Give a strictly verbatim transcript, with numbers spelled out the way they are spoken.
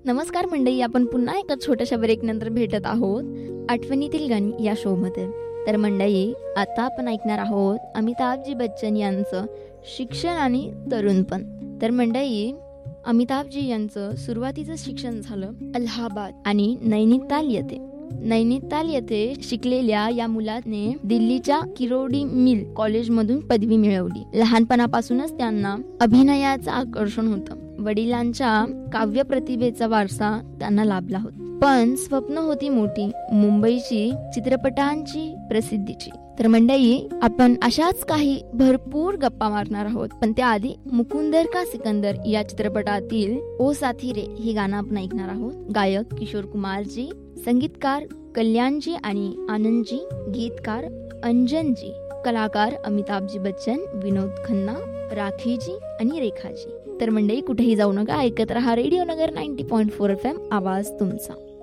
नमस्कार मंडळी, आपण पुन्हा एका छोट्याशा ब्रेक नंतर भेटत आहोत आठवणीतील गाणी या शो मध्ये. तर मंडळी, आता आपण ऐकणार आहोत अमिताभजी बच्चन यांचं शिक्षण आणि तरुणपण. तर मंडळी, अमिताभजी यांचं सुरुवातीचं शिक्षण झालं अलाहाबाद आणि नैनिताल येथे. नैनिताल येथे शिकलेल्या या मुलाने दिल्लीच्या किरोडी मिल कॉलेजमधून पदवी मिळवली. लहानपणापासूनच त्यांना अभिनयाचं आकर्षण होतं. वडिलांच्या काव्य प्रतिभेचा वारसा त्यांना लाभला होता. पण स्वप्न होती मोठी, मुंबईची चित्रपटांची प्रसिद्धीची. तर मंडळी, आपण अशाच काही भरपूर गप्पा मारणार आहोत. पण त्याआधी मुकुंदर का सिकंदर या चित्रपटातील ओ साथी रे हे गाणं आपण ऐकणार आहोत. गायक किशोर कुमारजी, संगीतकार कल्याणजी आणि आनंदजी, गीतकार अंजनजी, कलाकार अमिताभजी बच्चन, विनोद खन्ना, राखीजी आणि रेखाजी. तर मंडळी, कुठेही जाऊ नका, ऐकत रहा रेडिओ नगर ninety point four F M, आवाज तुमचा.